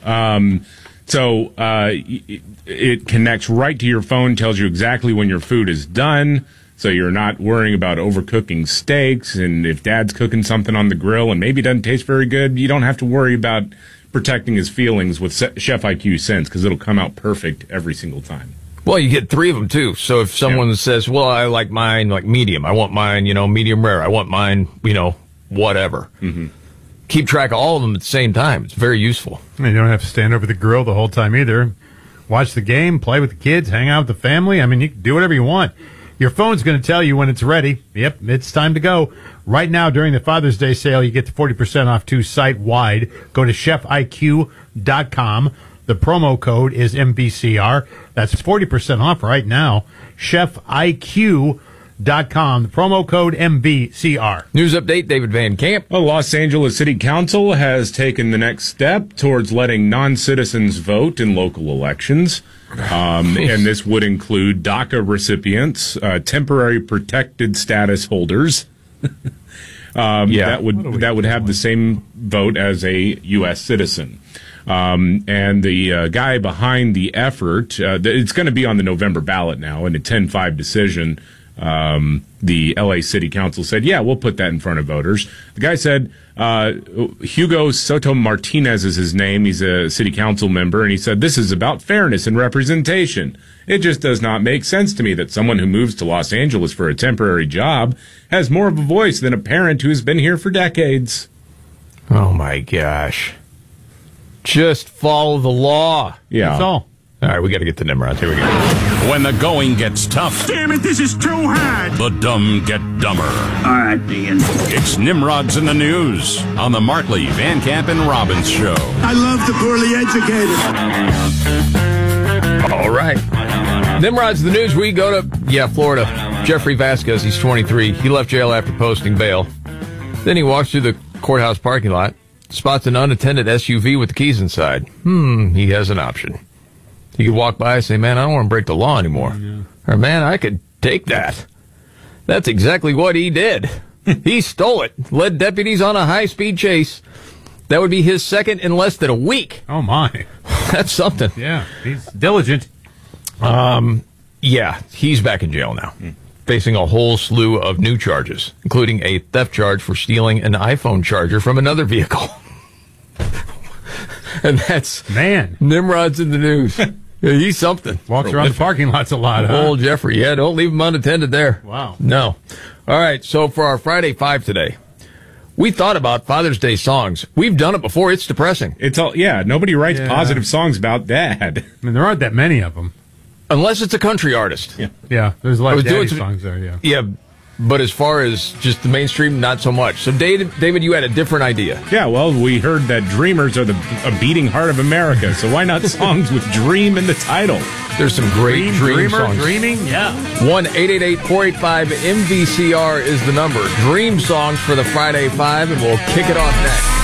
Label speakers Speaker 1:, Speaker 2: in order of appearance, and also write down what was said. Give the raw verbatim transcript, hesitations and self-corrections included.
Speaker 1: Um, so uh, it, it connects right to your phone, tells you exactly when your food is done, so you're not worrying about overcooking steaks. And if Dad's cooking something on the grill and maybe it doesn't taste very good, you don't have to worry about protecting his feelings with Chef I Q Sense, because it'll come out perfect every single time.
Speaker 2: Well, you get three of them, too. So if someone yeah. says, well, I like mine like medium, I want mine, you know, medium rare, I want mine, you know, whatever. Mm-hmm. Keep track of all of them at the same time. It's very useful.
Speaker 3: And you don't have to stand over the grill the whole time either. Watch the game, play with the kids, hang out with the family. I mean, you can do whatever you want. Your phone's going to tell you when it's ready. Yep, it's time to go. Right now, during the Father's Day sale, you get the forty percent off too site-wide. Go to chef I Q dot com. The promo code is M V C R. That's forty percent off right now. chef I Q dot com. The promo code M V C R.
Speaker 2: News update, David Van Camp.
Speaker 1: Well, Los Angeles City Council has taken the next step towards letting non-citizens vote in local elections. Um, and this would include DACA recipients, uh, temporary protected status holders. um,
Speaker 2: yeah.
Speaker 1: That would that would have the same vote as a U S citizen. Um, and the uh, guy behind the effort, uh, it's going to be on the November ballot now in a ten five decision. Um, the L A City Council said, yeah, we'll put that in front of voters. The guy said, uh, Hugo Soto Martinez is his name. He's a city council member. And he said, this is about fairness and representation. It just does not make sense to me that someone who moves to Los Angeles for a temporary job has more of a voice than a parent who's been here for decades.
Speaker 2: Oh, my gosh. Just follow the law.
Speaker 1: Yeah.
Speaker 2: That's all. All right, we got to get to Nimrod. Here we go.
Speaker 4: When the going gets tough.
Speaker 5: Damn it, this is too hard.
Speaker 4: The dumb get dumber.
Speaker 5: All right, Ian.
Speaker 4: It's Nimrod's in the News on the Markley, Van Camp, and Robbins Show.
Speaker 5: I love the poorly educated.
Speaker 2: All right. Nimrod's in the News. We go to, yeah, Florida. Jeffrey Vasquez, he's twenty-three. He left jail after posting bail. Then he walks through the courthouse parking lot, spots an unattended S U V with the keys inside. Hmm, he has an option. He could walk by and say, man, I don't want to break the law anymore. Yeah. Or, man, I could take that. That's exactly what he did. He stole it, led deputies on a high-speed chase. That would be his second in less than a week.
Speaker 3: Oh, my.
Speaker 2: That's something.
Speaker 3: Yeah, he's diligent.
Speaker 2: Um, yeah, he's back in jail now, mm. facing a whole slew of new charges, including a theft charge for stealing an iPhone charger from another vehicle. And that's...
Speaker 3: Man.
Speaker 2: Nimrod's in the News. Yeah, he's something.
Speaker 3: Walks around the parking lots a lot, huh?
Speaker 2: Old Jeffrey. Yeah, don't leave him unattended there.
Speaker 3: Wow.
Speaker 2: No. All right, so for our Friday Five today, we thought about Father's Day songs. We've done it before. It's depressing.
Speaker 1: It's all, yeah, nobody writes
Speaker 3: yeah.
Speaker 1: positive songs about Dad.
Speaker 3: I mean, there aren't that many of them.
Speaker 2: Unless it's a country artist.
Speaker 1: Yeah,
Speaker 3: yeah there's a lot of daddy
Speaker 2: some,
Speaker 3: songs there, yeah.
Speaker 2: Yeah, but as far as just the mainstream, not so much. So, David, David, you had a different idea.
Speaker 1: Yeah, well, we heard that Dreamers are the a beating heart of America, so why not songs with Dream in the title?
Speaker 2: There's some great
Speaker 3: Dream,
Speaker 2: Dream
Speaker 3: Dreamer,
Speaker 2: songs.
Speaker 3: Dreaming, yeah.
Speaker 2: one eight eight eight, four eight five, M V C R is the number. Dream songs for the Friday Five, and we'll kick it off next.